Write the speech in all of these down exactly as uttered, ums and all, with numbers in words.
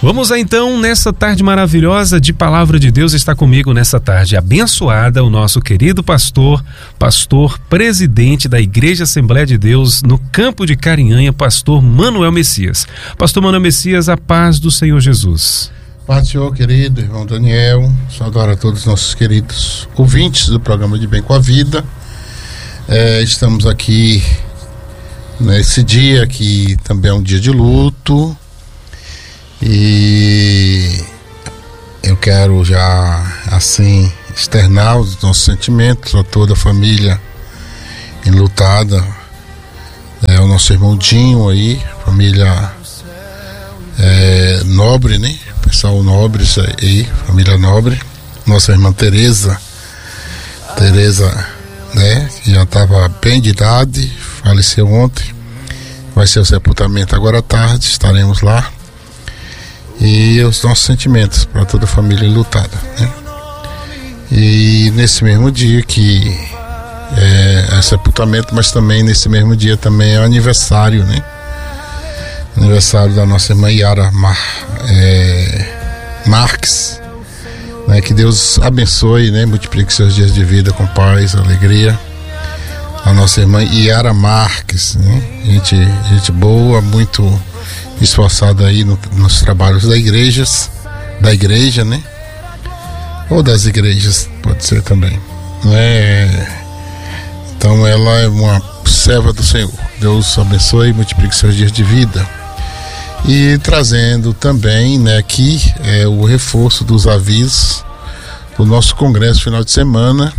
Vamos lá então, nessa tarde maravilhosa de Palavra de Deus, está comigo nessa tarde abençoada o nosso querido pastor, pastor presidente da Igreja Assembleia de Deus no Campo de Carinhanha, pastor Manuel Messias. Pastor Manuel Messias, a paz do Senhor Jesus. Paz do Senhor, querido irmão Daniel, saudar a todos os nossos queridos ouvintes do programa de Bem com a Vida. É, estamos aqui nesse dia que também é um dia de luto, e eu quero já assim externar os nossos sentimentos a toda a família enlutada, é, o nosso irmão Dinho aí, família é, nobre, né? Pessoal nobre aí, família nobre, nossa irmã Tereza, Tereza, né? Que já estava bem de idade, faleceu ontem, vai ser o sepultamento agora à tarde, estaremos lá. E os nossos sentimentos para toda a família enlutada, né? E nesse mesmo dia que é, é sepultamento, mas também nesse mesmo dia também é o aniversário, né? Aniversário da nossa irmã Yara Mar, é, Marques, né? Que Deus abençoe, né? Multiplique seus dias de vida com paz, alegria. A nossa irmã Yara Marques, né? Gente, gente boa, muito esforçada aí no, nos trabalhos da igrejas, da igreja, né? Ou das igrejas, pode ser também, não é? Então ela é uma serva do Senhor. Deus abençoe e multiplique seus dias de vida. E trazendo também, né, aqui é o reforço dos avisos do nosso congresso final de semana.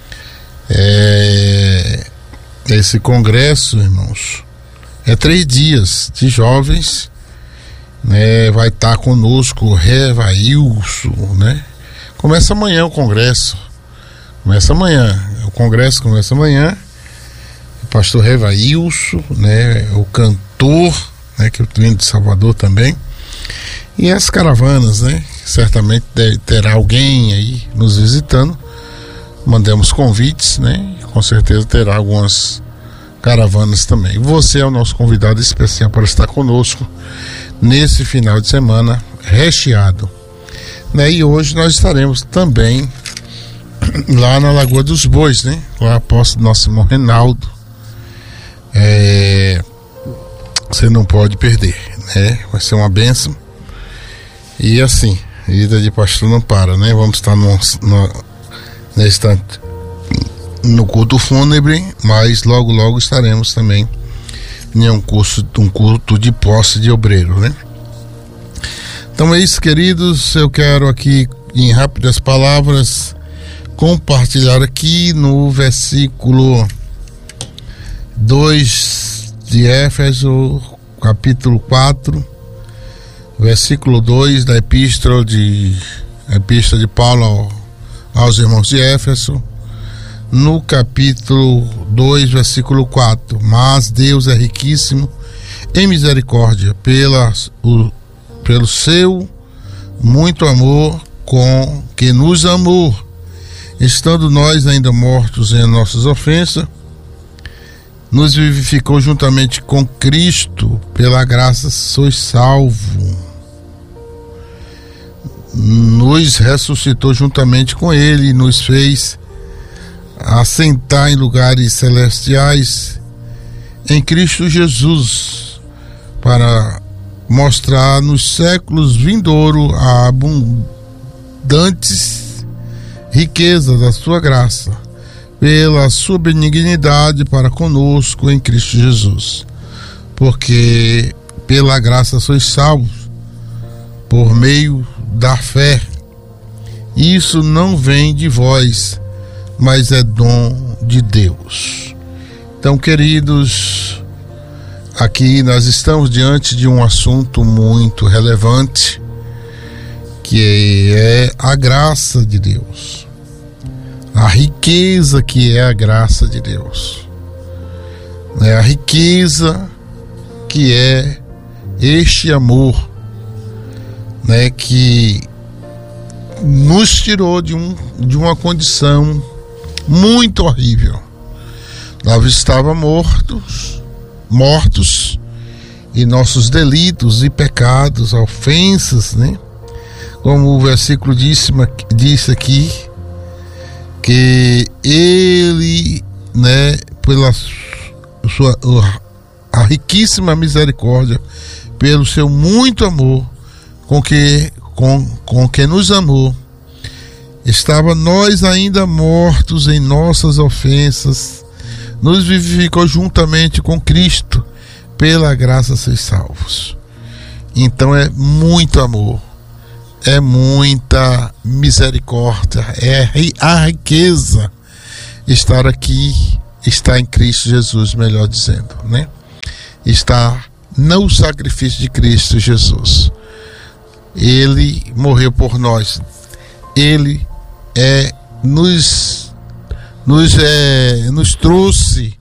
É, esse congresso, irmãos, é três dias de jovens, né? Vai estar conosco o Revailson, né? Começa amanhã o congresso. Começa amanhã. O congresso começa amanhã. O pastor Revailson, né? O cantor, né? Que eu tô indo de Salvador também. E as caravanas, né? Certamente terá alguém aí nos visitando. Mandamos convites, né? Com certeza terá algumas caravanas também. Você é o nosso convidado especial para estar conosco nesse final de semana recheado, né? E hoje nós estaremos também lá na Lagoa dos Bois, né? Lá após nosso irmão Reinaldo. É, você não pode perder, né? Vai ser uma bênção. E assim, vida de pastor não para, né? Vamos estar no, no, nesse tanto no culto fúnebre, mas logo logo estaremos também em um curso, um culto de posse de obreiro, né? Então é isso, queridos. Eu quero aqui, em rápidas palavras, compartilhar aqui no versículo dois de Éfeso, capítulo quatro, versículo dois da epístola de, epístola de Paulo aos irmãos de Éfeso. No capítulo dois, versículo quatro: mas Deus é riquíssimo em misericórdia pela, o, pelo seu muito amor com que nos amou, estando nós ainda mortos em nossas ofensas, nos vivificou juntamente com Cristo, pela graça sois salvo, nos ressuscitou juntamente com Ele e nos fez assentar em lugares celestiais em Cristo Jesus, para mostrar nos séculos vindouros a abundantes riqueza da sua graça, pela sua benignidade para conosco em Cristo Jesus. Porque pela graça sois salvos, por meio da fé. Isso não vem de vós, mas é dom de Deus. Então, queridos, aqui nós estamos diante de um assunto muito relevante, que é a graça de Deus, a riqueza que é a graça de Deus, é a riqueza que é este amor, né, que nos tirou de, um, de uma condição muito horrível. Nós estávamos mortos, mortos e nossos delitos e pecados, ofensas, né? Como o versículo disse, disse aqui, que ele, né, pela sua a riquíssima misericórdia, pelo seu muito amor com que com, com que nos amou, estava nós ainda mortos em nossas ofensas, nos vivificou juntamente com Cristo, pela graça sois salvos. Então é muito amor, é muita misericórdia, é a riqueza estar aqui, está em Cristo Jesus, melhor dizendo, né? Está no sacrifício de Cristo Jesus. Ele morreu por nós. Ele é nos nos é, nos trouxe